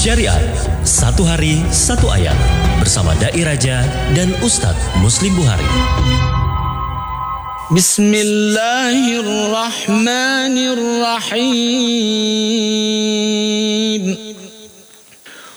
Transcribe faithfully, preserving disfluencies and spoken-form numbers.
Syariat, satu hari satu ayat bersama Dai Raja dan Ustadz Muslim Buhari. Bismillahirrahmanirrahim.